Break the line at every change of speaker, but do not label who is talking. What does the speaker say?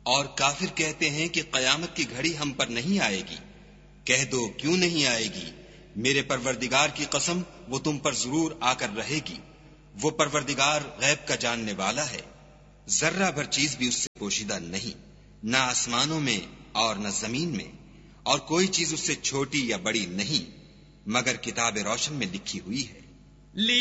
और काफिर कहते हैं कि कयामत की घड़ी हम पर नहीं आएगी। कह दो, क्यों नहीं आएगी? मेरे परवरदिगार की कसम, वो तुम पर जरूर आकर रहेगी। वो परवरदिगार गैब का जानने वाला है। जर्रा भर चीज भी उससे पोशीदा नहीं, न आसमानों में और न जमीन में, और कोई चीज उससे छोटी या बड़ी नहीं, मगर किताब रोशन में लिखी हुई है।